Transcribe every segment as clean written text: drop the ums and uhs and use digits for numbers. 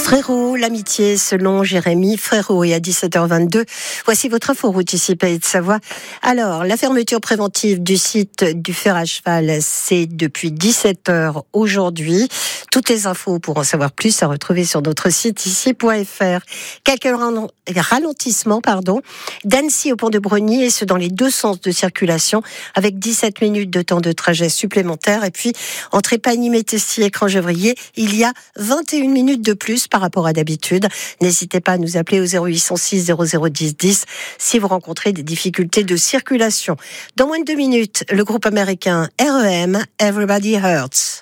Frérot, l'amitié selon Jérémy Frérot. Et à 17h22, voici votre inforoute ici Pays de Savoie. Alors, la fermeture préventive du site du fer à cheval, c'est depuis 17h aujourd'hui. Toutes les infos pour en savoir plus à retrouver sur notre site ici.fr. Quelques ralentissements, d'Annecy au pont de Brogny, et ce dans les deux sens de circulation, avec 17 minutes de temps de trajet supplémentaire. Et puis, entre Épagny-Métessier et Cran-Gevrier, il y a 21 minutes de plus par rapport à d'habitude. N'hésitez pas à nous appeler au 0806 0010 10 si vous rencontrez des difficultés de circulation. Dans moins de 2 minutes, le groupe américain R.E.M. Everybody Hurts.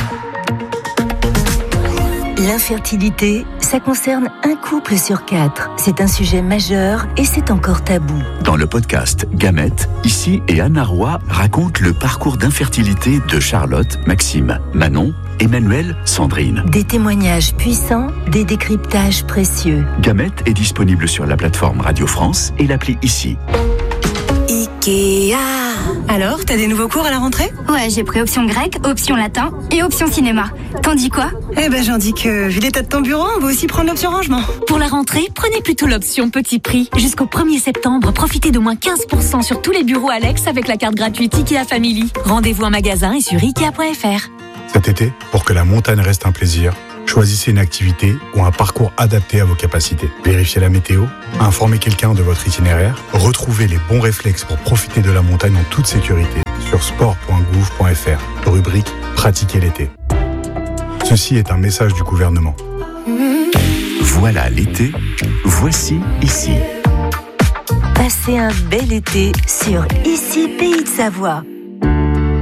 L'infertilité, ça concerne un couple sur 4. C'est un sujet majeur et c'est encore tabou. Dans le podcast Gamètes, Ici et Anna Roy racontent le parcours d'infertilité de Charlotte, Maxime, Manon, Emmanuel, Sandrine. Des témoignages puissants, des décryptages précieux. Gamètes est disponible sur la plateforme Radio France et l'appli Ici. Ikea. Alors, t'as des nouveaux cours à la rentrée ? Ouais, j'ai pris option grec, option latin et option cinéma. T'en dis quoi ? J'en dis que, vu l'état de ton bureau, on va aussi prendre l'option rangement. Pour la rentrée, prenez plutôt l'option petit prix. Jusqu'au 1er septembre, profitez d'au moins 15% sur tous les bureaux Alex avec la carte gratuite Ikea Family. Rendez-vous en magasin et sur Ikea.fr. Cet été, pour que la montagne reste un plaisir, choisissez une activité ou un parcours adapté à vos capacités. Vérifiez la météo, informez quelqu'un de votre itinéraire, retrouvez les bons réflexes pour profiter de la montagne en toute sécurité sur sport.gouv.fr, rubrique Pratiquer l'été. Ceci est un message du gouvernement. Voilà l'été, voici Ici. Passez un bel été sur Ici Pays de Savoie.